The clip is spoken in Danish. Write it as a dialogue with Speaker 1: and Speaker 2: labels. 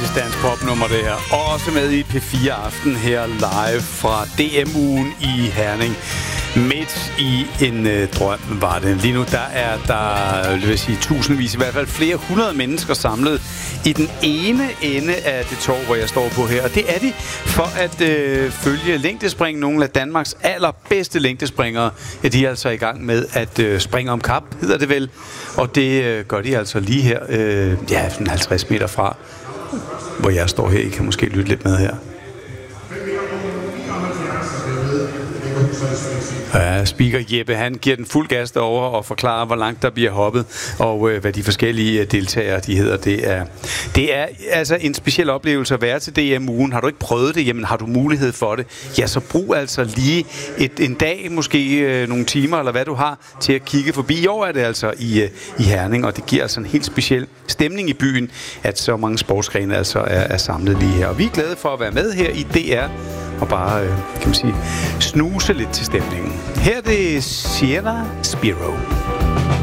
Speaker 1: Fantastisk dansk popnummer, det her. Også med i P4 Aften her live fra DM-ugen i Herning. Midt i en drøm var det. Lige nu der er der, vil sige, tusindvis, i hvert fald flere hundrede mennesker samlet i den ene ende af det torv, hvor jeg står på her. Og det er de for at følge længdespring. Nogle af Danmarks allerbedste længdespringere. Ja, de er altså i gang med at springe om kap, hedder det vel. Og det gør de altså lige her, sådan 50 meter fra, hvor jeg står her. I kan måske lytte lidt med her. Ja, speaker Jeppe, han giver den fuld gas derovre og forklarer, hvor langt der bliver hoppet, og hvad de forskellige deltagere, de hedder. Det er altså en speciel oplevelse at være til DM-ugen. Har du ikke prøvet det, jamen har du mulighed for det, ja, så brug altså lige en dag, måske nogle timer, eller hvad du har, til at kigge forbi. I år er det altså i Herning, og det giver altså en helt speciel stemning i byen, at så mange sportsgrene altså er samlet lige her. Og vi er glade for at være med her i DR, og bare, kan man sige, snuse lidt til stemningen. Her er det Sierra Spiro.